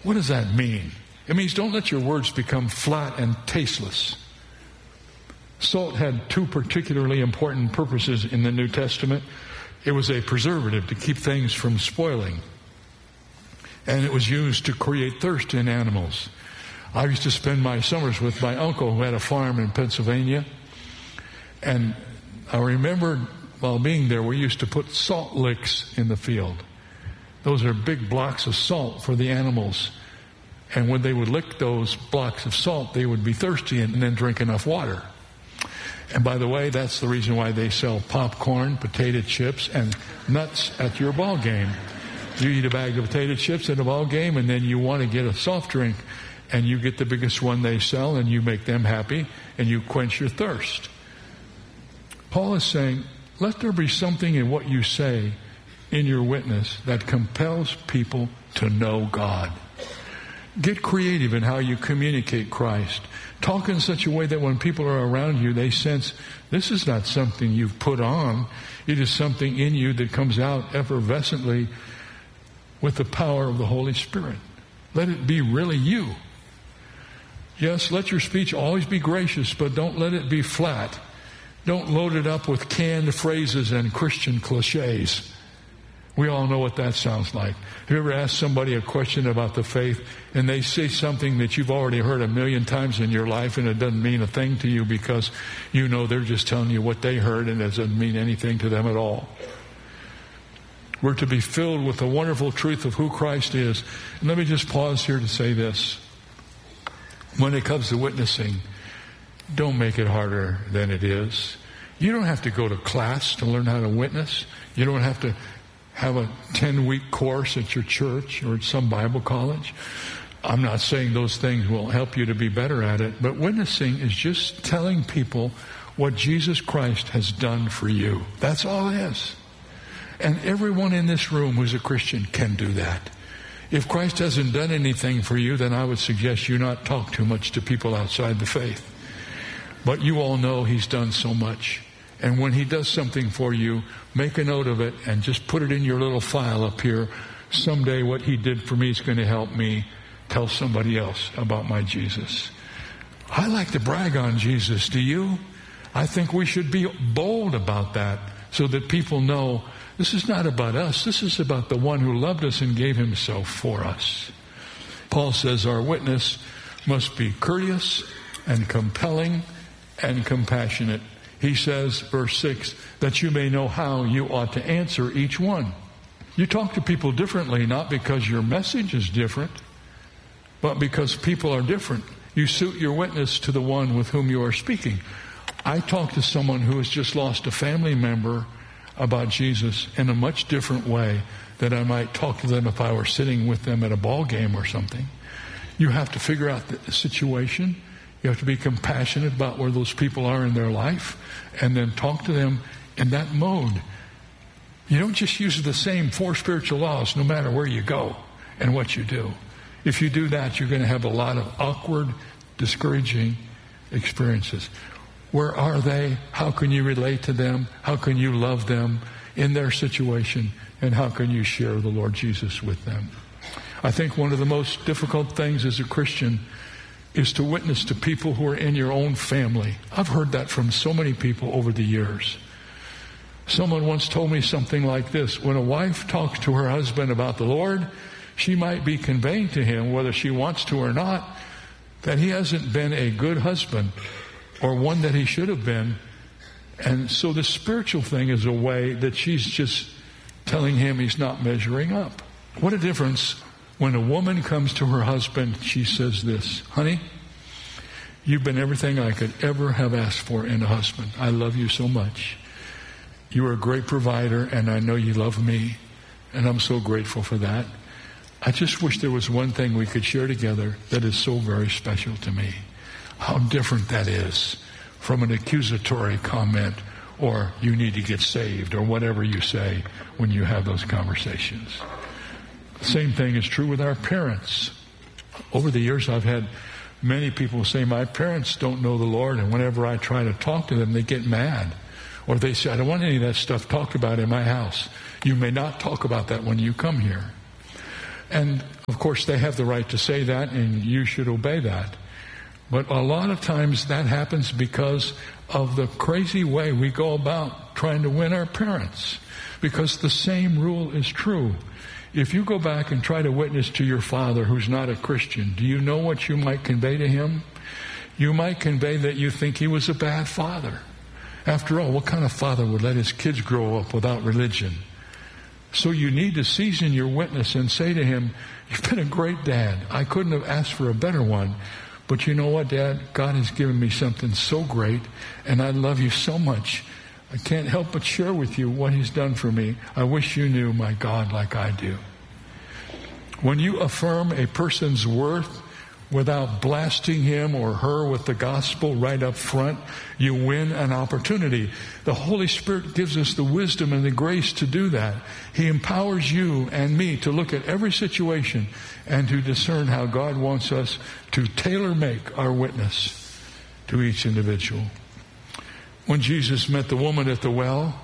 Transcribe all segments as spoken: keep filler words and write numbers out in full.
What does that mean? It means don't let your words become flat and tasteless. Salt had two particularly important purposes in the New Testament. It was a preservative to keep things from spoiling. And it was used to create thirst in animals. I used to spend my summers with my uncle who had a farm in Pennsylvania. And I remember while being there, we used to put salt licks in the field. Those are big blocks of salt for the animals. And when they would lick those blocks of salt, they would be thirsty and then drink enough water. And by the way, that's the reason why they sell popcorn, potato chips, and nuts at your ball game. You eat a bag of potato chips at a ball game, and then you want to get a soft drink, and you get the biggest one they sell, and you make them happy, and you quench your thirst. Paul is saying, let there be something in what you say in your witness that compels people to know God. Get creative in how you communicate Christ. Talk in such a way that when people are around you, they sense this is not something you've put on. It is something in you that comes out effervescently with the power of the Holy Spirit. Let it be really you. Yes, let your speech always be gracious, but don't let it be flat. Don't load it up with canned phrases and Christian cliches. We all know what that sounds like. Have you ever asked somebody a question about the faith and they say something that you've already heard a million times in your life and it doesn't mean a thing to you because you know they're just telling you what they heard and it doesn't mean anything to them at all? We're to be filled with the wonderful truth of who Christ is. And let me just pause here to say this. When it comes to witnessing, don't make it harder than it is. You don't have to go to class to learn how to witness. You don't have to have a ten-week course at your church or at some Bible college. I'm not saying those things will help you to be better at it, but witnessing is just telling people what Jesus Christ has done for you. That's all it is. And everyone in this room who's a Christian can do that. If Christ hasn't done anything for you, then I would suggest you not talk too much to people outside the faith. But you all know He's done so much. And when He does something for you, make a note of it and just put it in your little file up here. Someday what He did for me is going to help me tell somebody else about my Jesus. I like to brag on Jesus. Do you? I think we should be bold about that so that people know this is not about us. This is about the one who loved us and gave Himself for us. Paul says our witness must be courteous and compelling and compassionate. He says, verse six, that you may know how you ought to answer each one. You talk to people differently, not because your message is different, but because people are different. You suit your witness to the one with whom you are speaking. I talk to someone who has just lost a family member about Jesus in a much different way than I might talk to them if I were sitting with them at a ball game or something. You have to figure out the situation. You have to be compassionate about where those people are in their life and then talk to them in that mode. You don't just use the same four spiritual laws no matter where you go and what you do. If you do that, you're going to have a lot of awkward, discouraging experiences. Where are they? How can you relate to them? How can you love them in their situation? And how can you share the Lord Jesus with them? I think one of the most difficult things as a Christian is to witness to people who are in your own family. I've heard that from so many people over the years. Someone once told me something like this. When a wife talks to her husband about the Lord, she might be conveying to him, whether she wants to or not, that he hasn't been a good husband or one that he should have been. And so the spiritual thing is a way that she's just telling him he's not measuring up. What a difference. When a woman comes to her husband, she says this, honey, you've been everything I could ever have asked for in a husband. I love you so much. You are a great provider, and I know you love me, and I'm so grateful for that. I just wish there was one thing we could share together that is so very special to me. How different that is from an accusatory comment or you need to get saved or whatever you say when you have those conversations. The same thing is true with our parents. Over the years, I've had many people say, my parents don't know the Lord, and whenever I try to talk to them, they get mad. Or they say, I don't want any of that stuff talked about in my house. You may not talk about that when you come here. And, of course, they have the right to say that, and you should obey that. But a lot of times that happens because of the crazy way we go about trying to win our parents. Because the same rule is true. If you go back and try to witness to your father who's not a Christian, do you know what you might convey to him? You might convey that you think he was a bad father. After all, what kind of father would let his kids grow up without religion? So you need to season your witness and say to him, you've been a great dad. I couldn't have asked for a better one. But you know what, Dad? God has given me something so great, and I love you so much. I can't help but share with you what he's done for me. I wish you knew my God like I do. When you affirm a person's worth without blasting him or her with the gospel right up front, you win an opportunity. The Holy Spirit gives us the wisdom and the grace to do that. He empowers you and me to look at every situation and to discern how God wants us to tailor-make our witness to each individual. When Jesus met the woman at the well,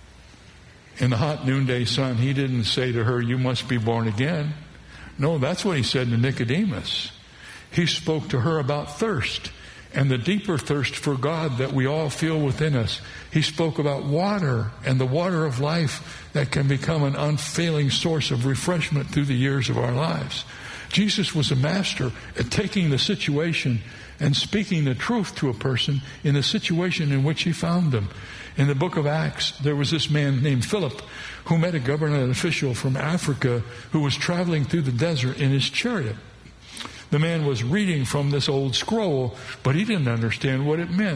in the hot noonday sun, he didn't say to her, you must be born again. No, that's what he said to Nicodemus. He spoke to her about thirst and the deeper thirst for God that we all feel within us. He spoke about water and the water of life that can become an unfailing source of refreshment through the years of our lives. Jesus was a master at taking the situation and speaking the truth to a person in the situation in which he found them. In the book of Acts, there was this man named Philip who met a government official from Africa who was traveling through the desert in his chariot. The man was reading from this old scroll, but he didn't understand what it meant.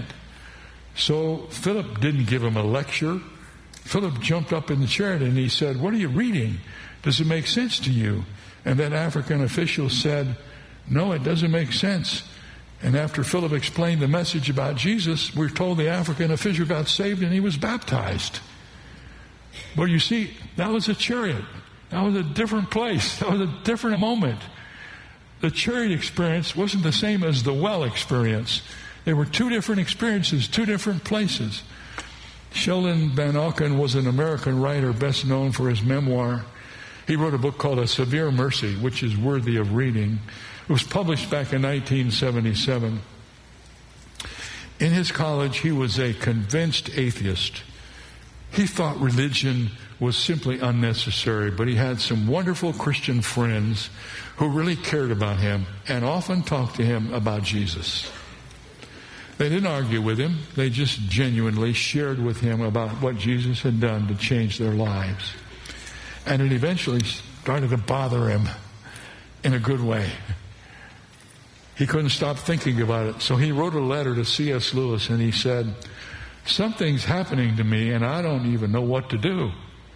So Philip didn't give him a lecture. Philip jumped up in the chariot and he said, what are you reading? Does it make sense to you? And that African official said, no, it doesn't make sense. And after Philip explained the message about Jesus, we're told the African official got saved and he was baptized. Well, you see, that was a chariot. That was a different place. That was a different moment. The chariot experience wasn't the same as the well experience. They were two different experiences, two different places. Sheldon Van Auken was an American writer best known for his memoir. He wrote a book called A Severe Mercy, which is worthy of reading. It was published back in nineteen seventy-seven. In his college, he was a convinced atheist. He thought religion was simply unnecessary, but he had some wonderful Christian friends who really cared about him and often talked to him about Jesus. They didn't argue with him. They just genuinely shared with him about what Jesus had done to change their lives. And it eventually started to bother him in a good way. He couldn't stop thinking about it. So he wrote a letter to C S Lewis and he said, something's happening to me and I don't even know what to do.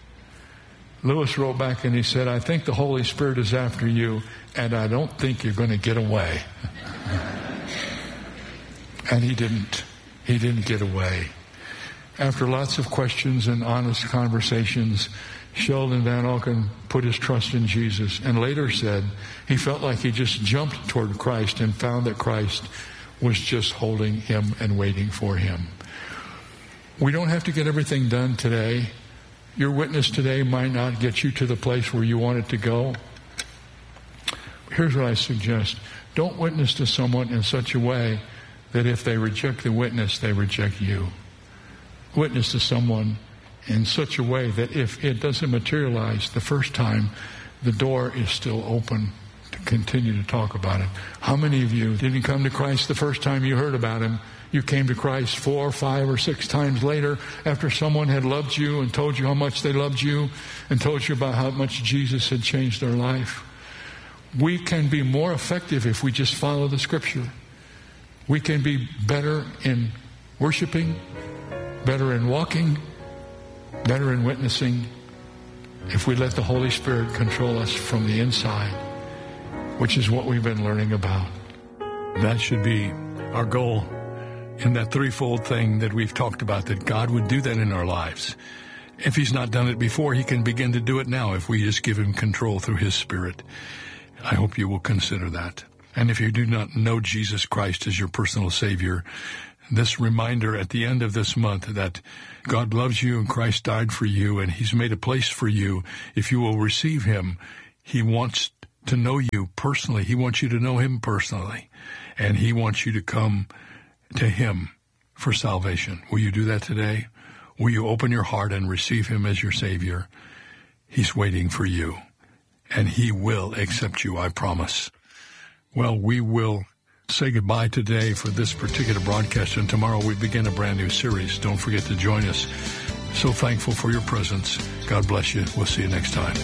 Lewis wrote back and he said, I think the Holy Spirit is after you and I don't think you're going to get away. And he didn't. He didn't get away. After lots of questions and honest conversations, Sheldon Van Auken put his trust in Jesus and later said he felt like he just jumped toward Christ and found that Christ was just holding him and waiting for him. We don't have to get everything done today. Your witness today might not get you to the place where you want it to go. Here's what I suggest. Don't witness to someone in such a way that if they reject the witness, they reject you. Witness to someone in such a way that if it doesn't materialize the first time, the door is still open to continue to talk about it. How many of you didn't come to Christ the first time you heard about him? You came to Christ four, five, or six times later after someone had loved you and told you how much they loved you and told you about how much Jesus had changed their life. We can be more effective if we just follow the Scripture. We can be better in worshiping, better in walking, better in witnessing if we let the Holy Spirit control us from the inside, which is what we've been learning about. That should be our goal in that threefold thing that we've talked about, that God would do that in our lives. If he's not done it before, he can begin to do it now if we just give him control through his Spirit. I hope you will consider that. And if you do not know Jesus Christ as your personal Savior, this reminder at the end of this month that God loves you and Christ died for you and he's made a place for you. If you will receive him, he wants to know you personally. He wants you to know him personally, and he wants you to come to him for salvation. Will you do that today? Will you open your heart and receive him as your Savior? He's waiting for you, and he will accept you, I promise. Well, we will say goodbye today for this particular broadcast, and tomorrow we begin a brand new series. Don't forget to join us. So thankful for your presence. God bless you. We'll see you next time.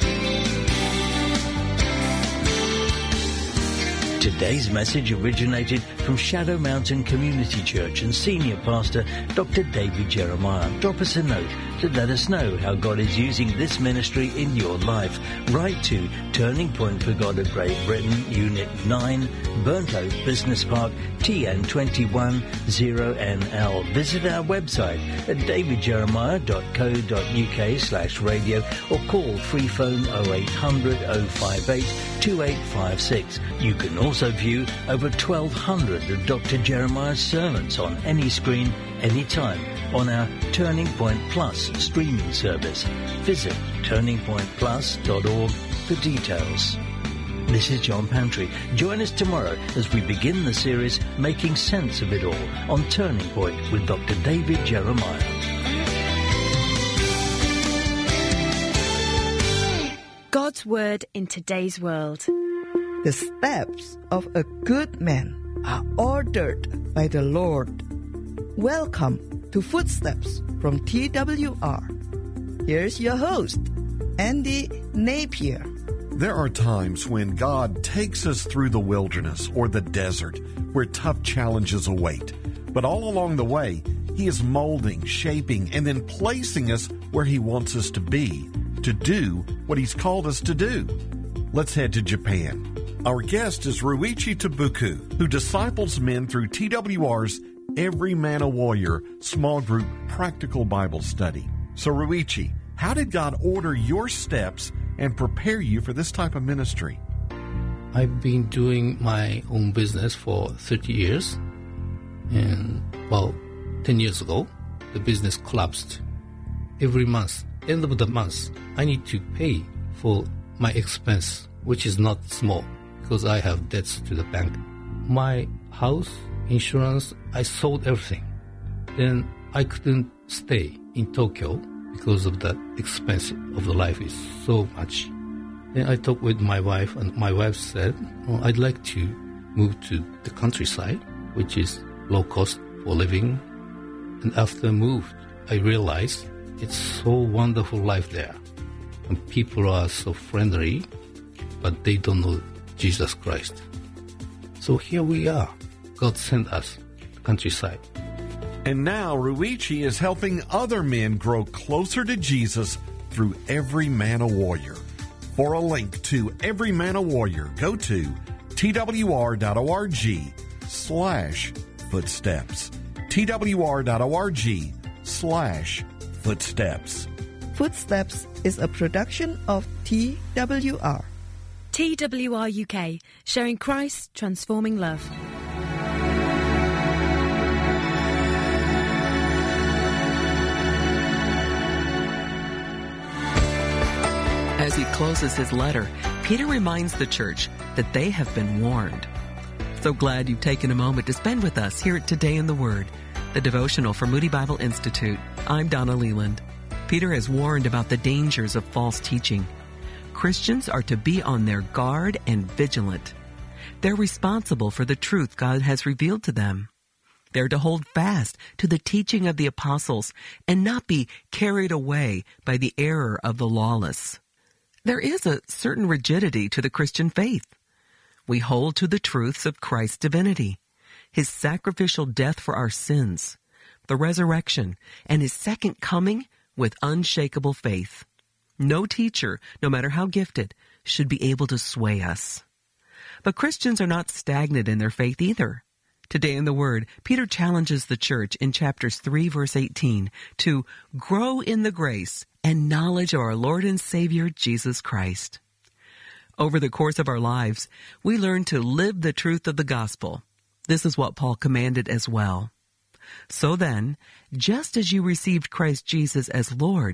Today's message originated from Shadow Mountain Community Church and Senior Pastor Doctor David Jeremiah. Drop us a note to let us know how God is using this ministry in your life. Write to Turning Point for God of Great Britain, Unit nine, Burnt Oak Business Park, T N two one zero N L. Visit our website at davidjeremiah.co.uk slash radio or call free phone oh eight hundred oh five eight two eight five six. You can also view over twelve hundred of Doctor Jeremiah's sermons on any screen, anytime, on our Turning Point Plus streaming service. Visit turning point plus dot org for details. This is John Pantry. Join us tomorrow as we begin the series Making Sense of It All on Turning Point with Doctor David Jeremiah. God's Word in today's world. The steps of a good man are ordered by the Lord. Welcome to Footsteps from T W R. Here's your host, Andy Napier. There are times when God takes us through the wilderness or the desert where tough challenges await. But all along the way, He is molding, shaping, and then placing us where He wants us to be, to do what He's called us to do. Let's head to Japan. Our guest is Ruichi Tabuku, who disciples men through T W R's Every Man a Warrior small group practical Bible study. So Ruichi, how did God order your steps and prepare you for this type of ministry? I've been doing my own business for thirty years. And, well, ten years ago, the business collapsed. Every month, end of the month, I need to pay for my expense, which is not small because I have debts to the bank. My house, insurance, I sold everything. Then I couldn't stay in Tokyo because of the expense of the life is so much. Then I talked with my wife, and my wife said, oh, I'd like to move to the countryside, which is low cost for living. And after I moved, I realized it's so wonderful life there. And people are so friendly, but they don't know Jesus Christ. So here we are. God sent us to the countryside. And now Ruichi is helping other men grow closer to Jesus through Every Man a Warrior. For a link to Every Man a Warrior, go to twr.org slash footsteps. twr.org slash footsteps. Footsteps is a production of T W R. T W R U K, sharing Christ, transforming love. As he closes his letter, Peter reminds the church that they have been warned. So glad you've taken a moment to spend with us here at Today in the Word, the devotional for Moody Bible Institute. I'm Donna Leland. Peter has warned about the dangers of false teaching. Christians are to be on their guard and vigilant. They're responsible for the truth God has revealed to them. They're to hold fast to the teaching of the apostles and not be carried away by the error of the lawless. There is a certain rigidity to the Christian faith. We hold to the truths of Christ's divinity, His sacrificial death for our sins, the resurrection, and His second coming with unshakable faith. No teacher, no matter how gifted, should be able to sway us. But Christians are not stagnant in their faith either. Today in the Word, Peter challenges the church in chapters three, verse eighteen, to grow in the grace and knowledge of our Lord and Savior, Jesus Christ. Over the course of our lives, we learn to live the truth of the gospel. This is what Paul commanded as well. So then, just as you received Christ Jesus as Lord,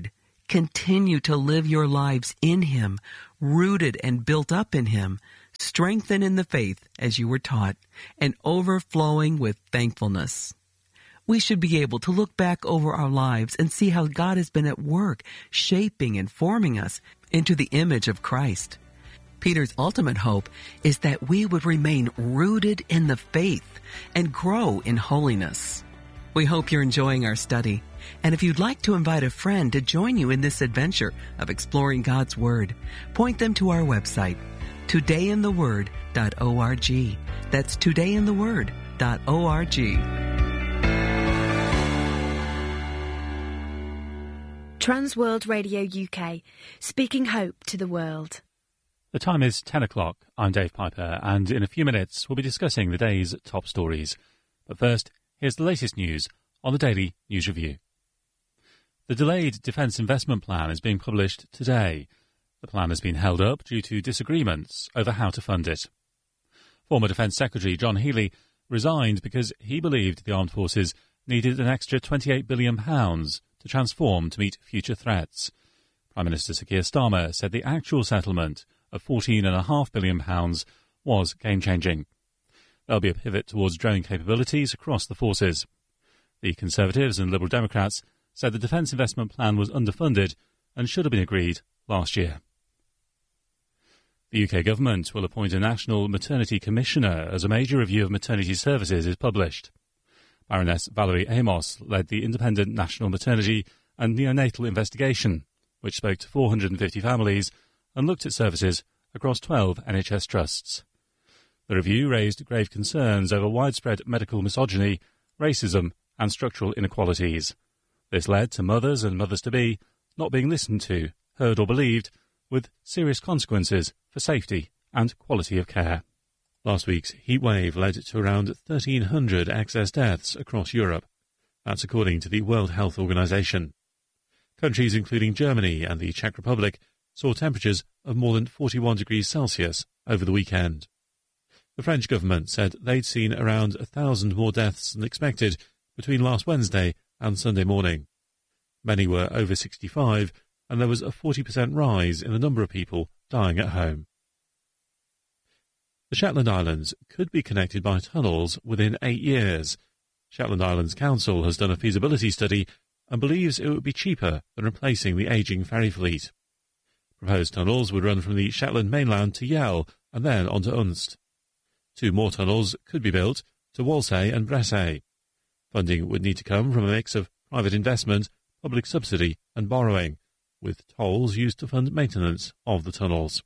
Continue to live your lives in Him, rooted and built up in Him, strengthened in the faith as you were taught, and overflowing with thankfulness. We should be able to look back over our lives and see how God has been at work, shaping and forming us into the image of Christ. Peter's ultimate hope is that we would remain rooted in the faith and grow in holiness. We hope you're enjoying our study. And if you'd like to invite a friend to join you in this adventure of exploring God's Word, point them to our website, today in the word dot org. That's today in the word dot org. Transworld Radio U K, speaking hope to the world. The time is ten o'clock. I'm Dave Piper, and in a few minutes we'll be discussing the day's top stories. But first, here's the latest news on the Daily News Review. The delayed Defence Investment Plan is being published today. The plan has been held up due to disagreements over how to fund it. Former Defence Secretary John Healey resigned because he believed the armed forces needed an extra twenty-eight billion pounds to transform to meet future threats. Prime Minister Sir Keir Starmer said the actual settlement of fourteen point five billion pounds was game-changing. There'll be a pivot towards drone capabilities across the forces. The Conservatives and Liberal Democrats said the Defence Investment Plan was underfunded and should have been agreed last year. The U K Government will appoint a National Maternity Commissioner as a major review of maternity services is published. Baroness Valerie Amos led the independent National Maternity and Neonatal Investigation, which spoke to four hundred fifty families and looked at services across twelve N H S trusts. The review raised grave concerns over widespread medical misogyny, racism and structural inequalities. This led to mothers and mothers-to-be not being listened to, heard or believed, with serious consequences for safety and quality of care. Last week's heatwave led to around thirteen hundred excess deaths across Europe. That's according to the World Health Organization. Countries including Germany and the Czech Republic saw temperatures of more than forty-one degrees Celsius over the weekend. The French government said they'd seen around a thousand more deaths than expected between last Wednesday and Sunday morning. Many were over sixty-five, and there was a forty percent rise in the number of people dying at home. The Shetland Islands could be connected by tunnels within eight years. Shetland Islands Council has done a feasibility study and believes it would be cheaper than replacing the ageing ferry fleet. Proposed tunnels would run from the Shetland mainland to Yell and then on to Unst. Two more tunnels could be built to Walsay and Bressay. Funding would need to come from a mix of private investment, public subsidy and borrowing, with tolls used to fund maintenance of the tunnels.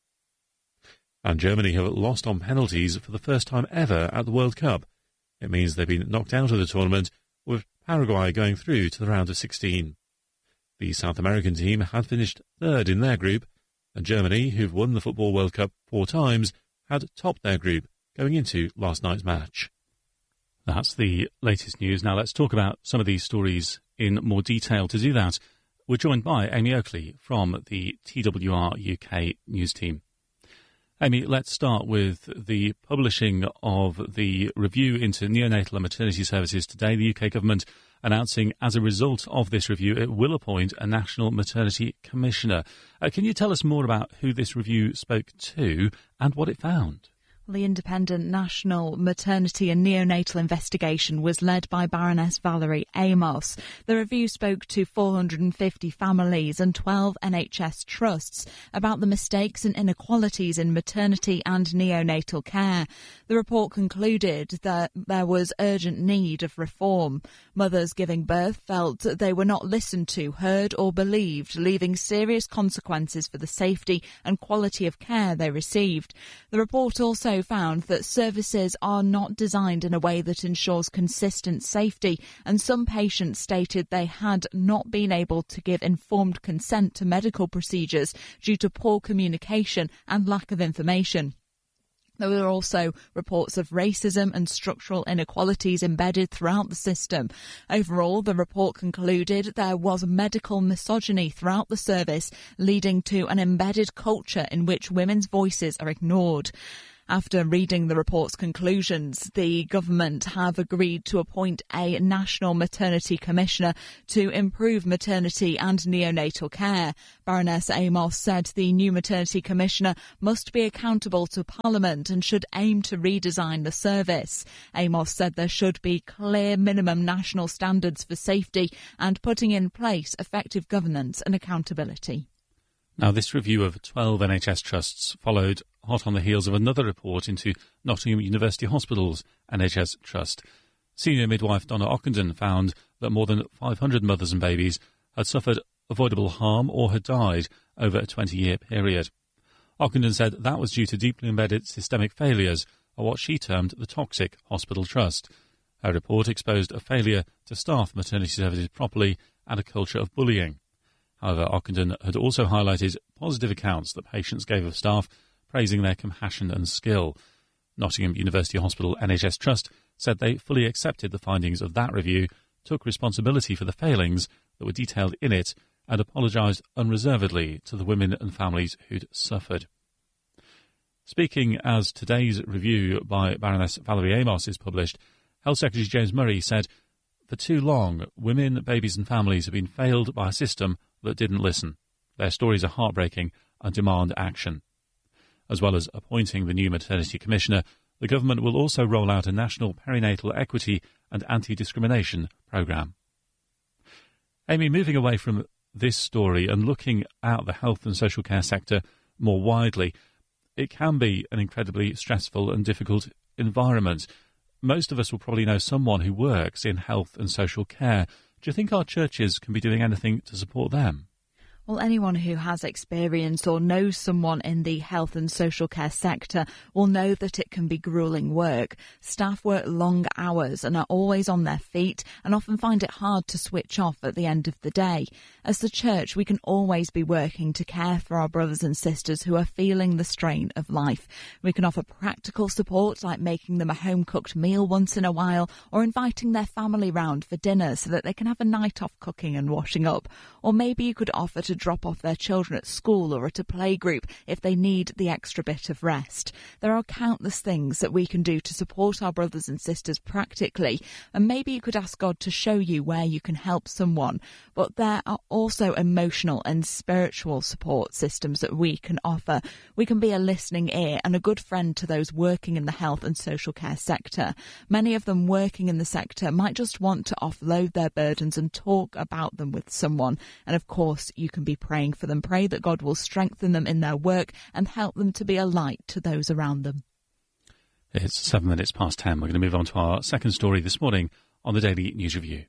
And Germany have lost on penalties for the first time ever at the World Cup. It means they've been knocked out of the tournament, with Paraguay going through to the round of sixteen. The South American team had finished third in their group, and Germany, who've won the Football World Cup four times, had topped their group going into last night's match. That's the latest news. Now let's talk about some of these stories in more detail. To do that, we're joined by Amy Oakley from the T W R U K news team. Amy, let's start with the publishing of the review into neonatal and maternity services today. The U K government announcing as a result of this review it will appoint a National Maternity Commissioner. Uh, can you tell us more about who this review spoke to and what it found? The independent National Maternity and Neonatal Investigation was led by Baroness Valerie Amos. The review spoke to four hundred fifty families and twelve N H S trusts about the mistakes and inequalities in maternity and neonatal care. The report concluded that there was urgent need of reform. Mothers giving birth felt they were not listened to, heard or believed, leaving serious consequences for the safety and quality of care they received. The report also found that services are not designed in a way that ensures consistent safety, and some patients stated they had not been able to give informed consent to medical procedures due to poor communication and lack of information. There were also reports of racism and structural inequalities embedded throughout the system. Overall, the report concluded there was medical misogyny throughout the service, leading to an embedded culture in which women's voices are ignored. After reading the report's conclusions, the government have agreed to appoint a National Maternity Commissioner to improve maternity and neonatal care. Baroness Amos said the new Maternity Commissioner must be accountable to Parliament and should aim to redesign the service. Amos said there should be clear minimum national standards for safety and putting in place effective governance and accountability. Now, this review of twelve N H S trusts followed hot on the heels of another report into Nottingham University Hospital's N H S trust. Senior midwife Donna Ockenden found that more than five hundred mothers and babies had suffered avoidable harm or had died over a twenty-year period. Ockenden said that was due to deeply embedded systemic failures, or what she termed the toxic hospital trust. Her report exposed a failure to staff maternity services properly and a culture of bullying. However, Ockenden had also highlighted positive accounts that patients gave of staff, praising their compassion and skill. Nottingham University Hospital N H S Trust said they fully accepted the findings of that review, took responsibility for the failings that were detailed in it, and apologised unreservedly to the women and families who'd suffered. Speaking as today's review by Baroness Valerie Amos is published, Health Secretary James Murray said, "For too long, women, babies and families have been failed by a system that didn't listen. Their stories are heartbreaking and demand action." As well as appointing the new Maternity Commissioner, the government will also roll out a national perinatal equity and anti-discrimination programme. Amy, moving away from this story and looking at the health and social care sector more widely, it can be an incredibly stressful and difficult environment. Most of us will probably know someone who works in health and social care. Do you think our churches can be doing anything to support them? Well, anyone who has experience or knows someone in the health and social care sector will know that it can be gruelling work. Staff work long hours and are always on their feet and often find it hard to switch off at the end of the day. As the church, we can always be working to care for our brothers and sisters who are feeling the strain of life. We can offer practical support like making them a home-cooked meal once in a while or inviting their family round for dinner so that they can have a night off cooking and washing up. Or maybe you could offer to drop off their children at school or at a playgroup if they need the extra bit of rest. There are countless things that we can do to support our brothers and sisters practically, and maybe you could ask God to show you where you can help someone. But there are also emotional and spiritual support systems that we can offer. We can be a listening ear and a good friend to those working in the health and social care sector. Many of them working in the sector might just want to offload their burdens and talk about them with someone. And of course, you can be praying for them. Pray that God will strengthen them in their work and help them to be a light to those around them. It's seven minutes past ten. We're going to move on to our second story this morning on the Daily News Review.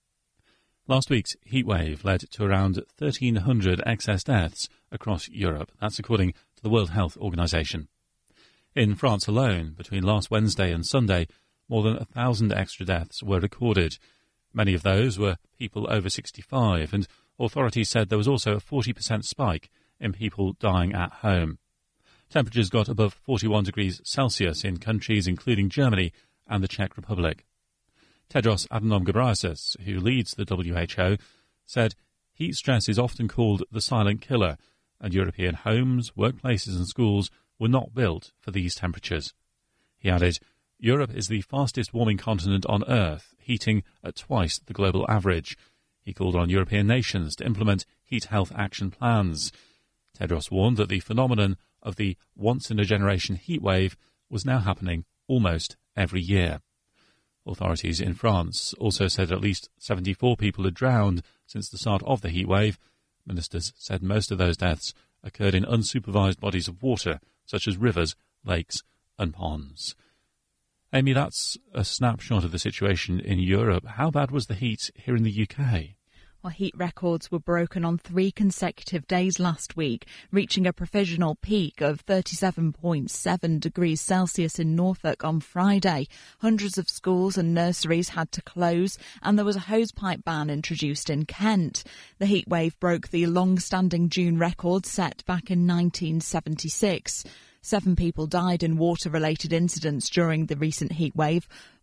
Last week's heatwave led to around thirteen hundred excess deaths across Europe. That's according to the World Health Organization. In France alone, between last Wednesday and Sunday, more than a thousand extra deaths were recorded. Many of those were people over sixty-five, and authorities said there was also a forty percent spike in people dying at home. Temperatures got above forty-one degrees Celsius in countries including Germany and the Czech Republic. Tedros Adhanom Ghebreyesus, who leads the W H O, said heat stress is often called the silent killer, and European homes, workplaces and schools were not built for these temperatures. He added, Europe is the fastest warming continent on Earth, heating at twice the global average. He called on European nations to implement heat health action plans. Tedros warned that the phenomenon of the once-in-a-generation heat wave was now happening almost every year. Authorities in France also said at least seventy-four people had drowned since the start of the heat wave. Ministers said most of those deaths occurred in unsupervised bodies of water, such as rivers, lakes and ponds. Amy, that's a snapshot of the situation in Europe. How bad was the heat here in the U K? Well, heat records were broken on three consecutive days last week, reaching a provisional peak of thirty-seven point seven degrees Celsius in Norfolk on Friday. Hundreds of schools and nurseries had to close, and there was a hosepipe ban introduced in Kent. The heatwave broke the long-standing June record set back in nineteen seventy-six. Seven people died in water-related incidents during the recent heatwave.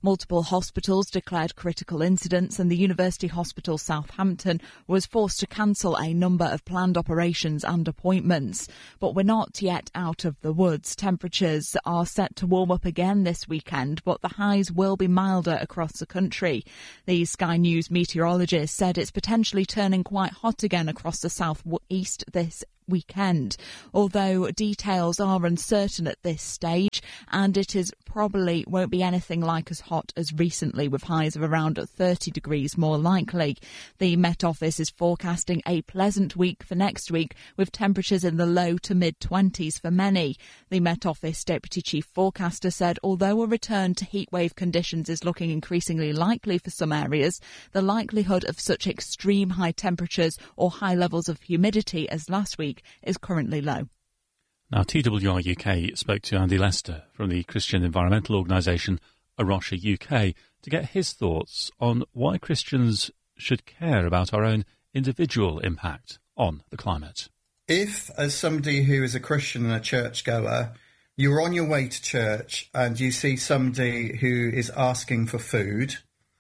Multiple hospitals declared critical incidents, and the University Hospital Southampton was forced to cancel a number of planned operations and appointments. But we're not yet out of the woods. Temperatures are set to warm up again this weekend, but the highs will be milder across the country. The Sky News meteorologist said it's potentially turning quite hot again across the south east this weekend, although details are uncertain at this stage, and it is probably won't be anything like as hot as recently, with highs of around thirty degrees more likely. The Met Office is forecasting a pleasant week for next week, with temperatures in the low to mid twenties for many. The Met Office Deputy Chief Forecaster said although a return to heatwave conditions is looking increasingly likely for some areas, the likelihood of such extreme high temperatures or high levels of humidity as last week is currently low. Now, T W R U K spoke to Andy Lester from the Christian environmental organisation A Rocha U K to get his thoughts on why Christians should care about our own individual impact on the climate. If, as somebody who is a Christian and a churchgoer, you're on your way to church and you see somebody who is asking for food,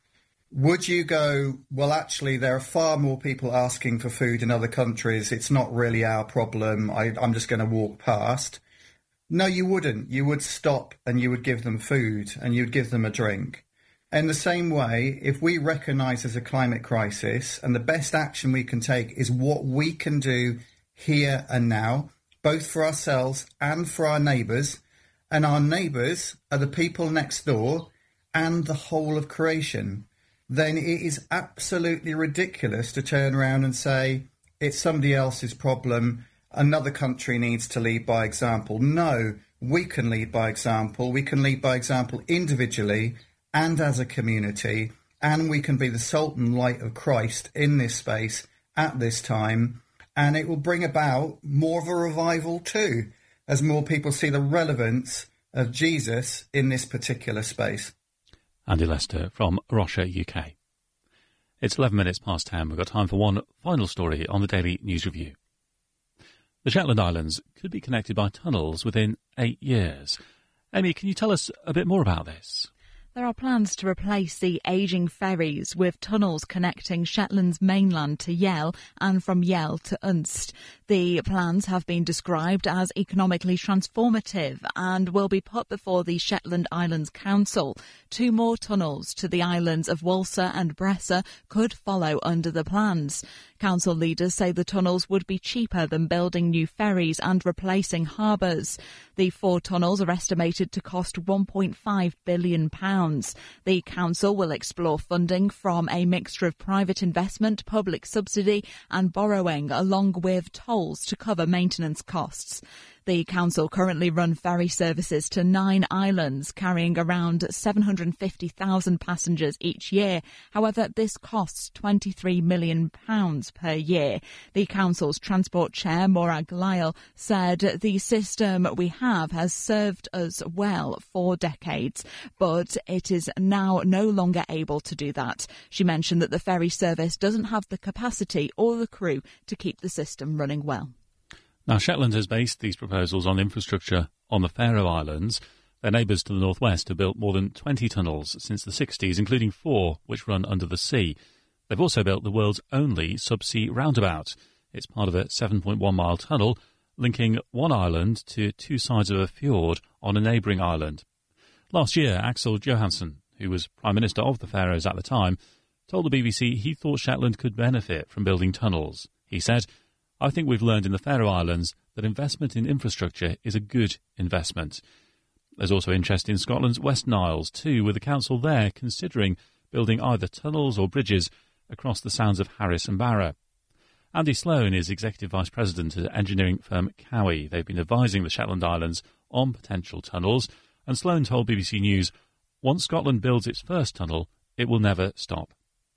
would you go, well, actually, there are far more people asking for food in other countries. It's not really our problem. I, I'm just going to walk past. No, you wouldn't. You would stop and you would give them food and you'd give them a drink. In the same way, if we recognise there's a climate crisis and the best action we can take is what we can do here and now, both for ourselves and for our neighbours, and our neighbours are the people next door and the whole of creation, then it is absolutely ridiculous to turn around and say it's somebody else's problem, another country needs to lead by example. No, we can lead by example. We can lead by example individually and as a community, and we can be the salt and light of Christ in this space at this time, and it will bring about more of a revival too, as more people see the relevance of Jesus in this particular space. Andy Lester from A Rocha U K. It's eleven minutes past ten. We've got time for one final story on the Daily News Review. The Shetland Islands could be connected by tunnels within eight years. Amy, can you tell us a bit more about this? There are plans to replace the ageing ferries with tunnels connecting Shetland's mainland to Yell and from Yell to Unst. The plans have been described as economically transformative and will be put before the Shetland Islands Council. Two more tunnels to the islands of Walser and Bressa could follow under the plans. Council leaders say the tunnels would be cheaper than building new ferries and replacing harbours. The four tunnels are estimated to cost one point five billion pounds. The council will explore funding from a mixture of private investment, public subsidy and borrowing, along with tolls to cover maintenance costs. The council currently run ferry services to nine islands, carrying around seven hundred fifty thousand passengers each year. However, this costs twenty-three million pounds per year. The council's transport chair, Morag Lyle, said the system we have has served us well for decades, but it is now no longer able to do that. She mentioned that the ferry service doesn't have the capacity or the crew to keep the system running well. Now, Shetland has based these proposals on infrastructure on the Faroe Islands. Their neighbours to the northwest have built more than twenty tunnels since the sixties, including four which run under the sea. They've also built the world's only subsea roundabout. It's part of a seven point one mile tunnel linking one island to two sides of a fjord on a neighbouring island. Last year, Axel Johansson, who was Prime Minister of the Faroes at the time, told the B B C he thought Shetland could benefit from building tunnels. He said, "I think we've learned in the Faroe Islands that investment in infrastructure is a good investment." There's also interest in Scotland's West Isles too, with the council there considering building either tunnels or bridges across the sounds of Harris and Barra. Andy Sloan is Executive Vice President at engineering firm Cowie. They've been advising the Shetland Islands on potential tunnels, and Sloan told B B C News, once Scotland builds its first tunnel, it will never stop.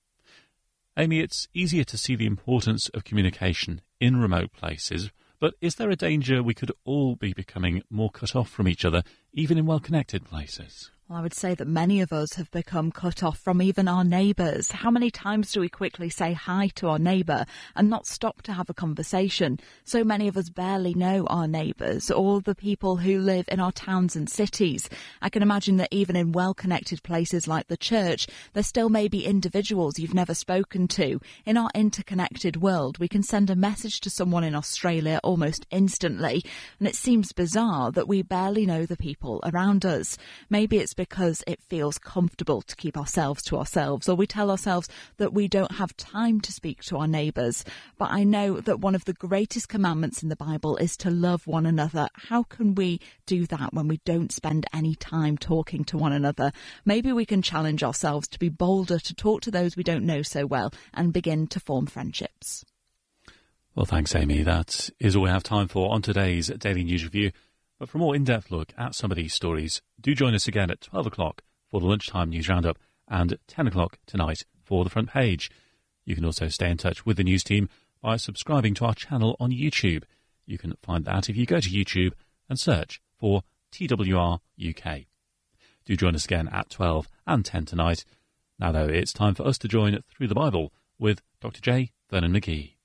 Amy, it's easier to see the importance of communication in remote places, but is there a danger we could all be becoming more cut off from each other, even in well-connected places? Well, I would say that many of us have become cut off from even our neighbours. How many times do we quickly say hi to our neighbour and not stop to have a conversation? So many of us barely know our neighbours or the people who live in our towns and cities. I can imagine that even in well-connected places like the church, there still may be individuals you've never spoken to. In our interconnected world, we can send a message to someone in Australia almost instantly, and it seems bizarre that we barely know the people around us. Maybe it's because it feels comfortable to keep ourselves to ourselves, or we tell ourselves that we don't have time to speak to our neighbours. But I know that one of the greatest commandments in the Bible is to love one another. How can we do that when we don't spend any time talking to one another? Maybe we can challenge ourselves to be bolder, to talk to those we don't know so well, and begin to form friendships. Well, thanks, Amy. That is all we have time for on today's Daily News Review. But for a more in-depth look at some of these stories, do join us again at twelve o'clock for the lunchtime news roundup and ten o'clock tonight for the front page. You can also stay in touch with the news team by subscribing to our channel on YouTube. You can find that if you go to YouTube and search for T W R U K. Do join us again at twelve and ten tonight. Now, though, it's time for us to join Through the Bible with Doctor J. Vernon McGee.